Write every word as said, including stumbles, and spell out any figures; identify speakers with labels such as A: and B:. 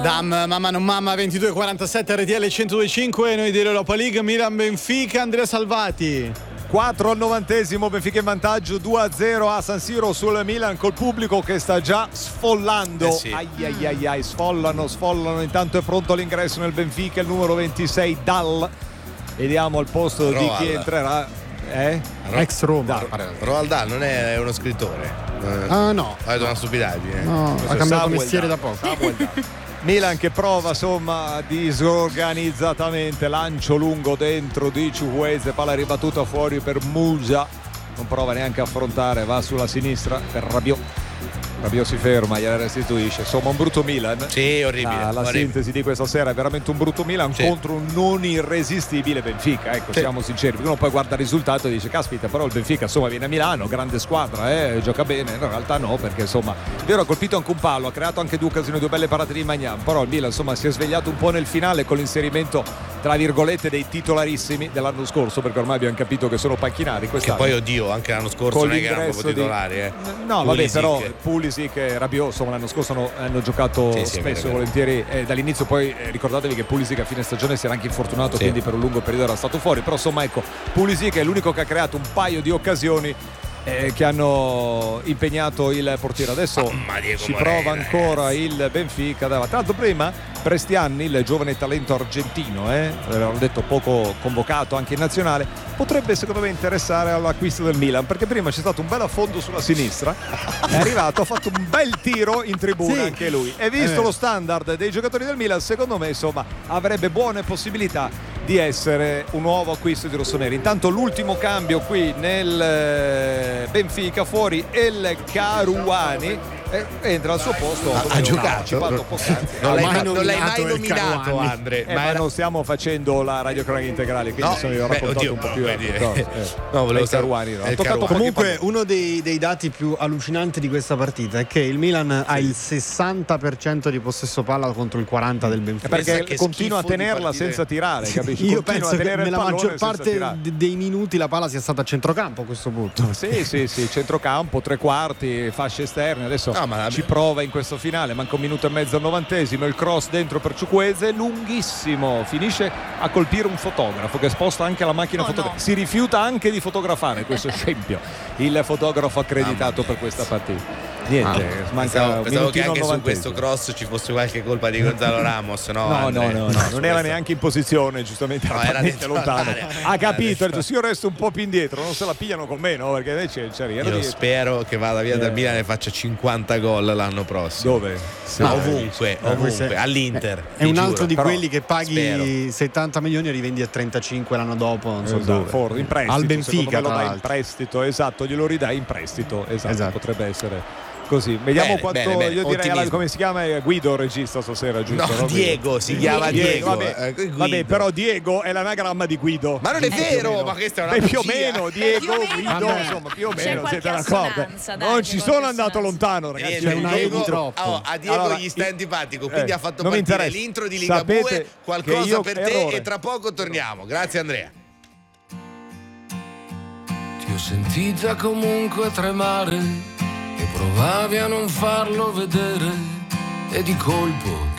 A: Dam, mamma non mamma, ventidue e quarantasette R T L centodue e cinque, noi dell'Europa League, Milan Benfica, Andrea Salvati.
B: quattro al novantesimo, Benfica in vantaggio due a zero a San Siro sul Milan col pubblico che sta già sfollando.
C: Eh sì.
B: Ai ai ai ai, sfollano, sfollano. Intanto è pronto l'ingresso nel Benfica il numero ventisei Dal. Vediamo al posto
C: Roald.
B: di chi entrerà. Eh?
C: Ro-
A: Ex Roma.
C: Roald Dahl non è uno scrittore.
A: Ah no.
C: Ha detto una stupidaggine.
A: No,
B: Questo
A: ha
B: è
A: cambiato
B: Samuel
A: mestiere
B: Dahl.
A: da poco.
B: Samuel Dahl. Milan che prova insomma disorganizzatamente, lancio lungo dentro di Ciuqueze, palla ribattuta fuori per Musa, non prova neanche a affrontare, va sulla sinistra per Rabiot. Rabiot si ferma, gliela restituisce. Insomma un brutto Milan.
C: Sì, orribile.
B: La, la
C: orribile.
B: sintesi di questa sera è veramente un brutto Milan
C: Sì.
B: contro un non irresistibile Benfica. Ecco,
C: Sì.
B: siamo sinceri. Uno poi guarda il risultato e dice: caspita, però il Benfica insomma viene a Milano, grande squadra, eh, gioca bene. No, in realtà no, perché insomma, è vero, ha colpito anche un palo, ha creato anche due occasioni, due belle parate di Maignan. Però il Milan insomma si è svegliato un po' nel finale con l'inserimento tra virgolette dei titolarissimi dell'anno scorso, perché ormai abbiamo capito che sono panchinari.
C: Che
B: Quest'anno
C: poi oddio, anche l'anno scorso
B: con
C: non è che erano proprio
B: l'ingresso
C: titolari, eh.
B: di... no vabbè,
C: Pulisic.
B: però Pulisic e Rabiot insomma l'anno scorso hanno, hanno giocato
C: Sì, sì, è vero,
B: spesso
C: è vero.
B: volentieri eh, dall'inizio. Poi eh, ricordatevi che Pulisic a fine stagione si era anche infortunato,
C: Sì.
B: quindi per un lungo periodo era stato fuori. Però insomma ecco, Pulisic è l'unico che ha creato un paio di occasioni eh, che hanno impegnato il portiere. Adesso
C: Mamma, Diego
B: ci
C: Moreira,
B: prova ancora il Benfica. Tra l'altro prima Prestianni, il giovane talento argentino, eh, l'avevano detto poco convocato anche in nazionale, potrebbe secondo me interessare all'acquisto del Milan, perché prima c'è stato un bel affondo sulla sinistra, è arrivato, ha fatto un bel tiro in tribuna,
A: Sì.
B: anche lui, e visto
A: Eh.
B: lo standard dei giocatori del Milan, secondo me insomma avrebbe buone possibilità di essere un nuovo acquisto di rossoneri. Intanto l'ultimo cambio qui nel eh, Benfica, fuori El Caruani, e entra al suo posto.
C: Ha- ha giocato?
B: poc'anzi.
C: Non l'hai,
A: mai
C: ma- non l'hai
A: nominato
C: mai
A: il
C: nominato,
A: Caruani.
C: Andre.
B: Eh,
C: ma
B: ma
C: era...
B: non stiamo facendo la radiocronaca integrale, quindi
C: No,
B: insomma, io ho
C: beh,
B: raccontato
C: oddio,
B: un po'
C: no,
B: più
C: vuoi
B: alto,
C: dire.
B: no, eh.
C: No, volevo
B: Il Caruani, no.
C: è
B: Ha
C: il
B: toccato
C: Caruani.
B: pochi
A: Comunque
B: palloni.
A: uno dei, dei dati più allucinanti di questa partita è che il Milan ha il sessanta per cento di possesso palla contro il quaranta per cento del Benfica.
C: Pensa
B: Perché
C: che
B: continua a
C: schifo di
B: tenerla
C: partite.
B: senza tirare, capisci?
A: Io
B: Continua
A: penso
B: a
A: che
B: tenere il
A: nella
B: pallone
A: maggior
B: senza
A: parte
B: tirare.
A: d- dei minuti la palla sia stata a centrocampo a questo punto.
B: Sì, sì, sì, centrocampo, tre quarti, fasce esterne. Adesso
C: No, ma-
B: ci prova in questo finale. Manca un minuto e mezzo al novantesimo. Il cross dentro per Ciuqueze, lunghissimo. Finisce a colpire un fotografo che sposta anche la macchina
D: Oh,
B: fotografica.
D: no.
B: Si rifiuta anche di fotografare questo scempio. Il fotografo accreditato per questa partita. Niente, manca
C: Pensavo,
B: un
C: pensavo che
B: minutino al
C: anche su
B: novantesimo.
C: questo cross ci fosse qualche colpa di Gonzalo Ramos. No,
B: No,
C: Andre?
B: no, no, no,
C: Su
B: non era
C: questo-
B: neanche in posizione, giustamente
C: No,
B: era
C: era
B: talmente
C: dentro
B: lontano.
C: l'area.
B: Ha capito, ha
C: Era
B: detto sì, io resto un po' più indietro, non se la pigliano con me, no? Perché invece c'era era
C: Io
B: dietro.
C: spero che vada via dal
B: Eh.
C: Milan e faccia cinquanta gol l'anno prossimo.
B: Dove?
C: Ma
B: No,
C: ovunque,
A: Eh,
C: ovunque,
A: se-
C: all'Inter.
A: È
C: ti
A: un altro
C: giuro.
A: di
B: Però
A: quelli che paghi
C: spero.
A: settanta milioni e rivendi a trentacinque l'anno dopo, non so
B: Esatto,
A: dove.
B: for- in prestito,
A: Al
B: secondo
A: Benfica,
B: me lo
A: tra
B: dai in
A: l'altro.
B: prestito, esatto, glielo ridai in prestito, esatto,
A: Esatto.
B: potrebbe essere così. Vediamo
C: Bene,
B: quanto
C: bene, bene,
B: io direi alla-
C: ottimismo.
B: come si chiama eh, Guido il regista stasera, giusto?
C: No,
B: no?
C: Diego, si chiama Diego.
B: Vabbè,
C: eh, Guido.
B: vabbè, però Diego è l'anagramma di Guido.
C: Ma non è
B: Giusto, più o
C: vero,
B: meno.
C: ma questa è una
B: Beh, più o
C: bugia.
B: meno Diego,
D: Più o meno,
B: Guido,
A: vabbè.
B: insomma, più o
D: C'è
B: meno
D: qualche
B: siete d'accordo.
D: assonanza, dai,
B: Non
D: c'è
B: ci
D: qualche
B: sono andato
D: assonanza.
B: lontano, ragazzi.
C: Niente,
A: C'è una
C: Diego-
A: E di troppo.
C: oh, a Diego
B: Allora,
C: gli sta
B: i-
C: antipatico, quindi
B: eh,
C: ha fatto
B: non mi
C: partire
B: interessa.
C: l'intro di Liga
B: Sapete
C: due,
B: che
C: qualcosa
B: io-
C: per te
B: errore.
C: e tra poco torniamo. Grazie Andrea.
E: Ti ho sentita comunque tremare e provavi a non farlo vedere e di colpo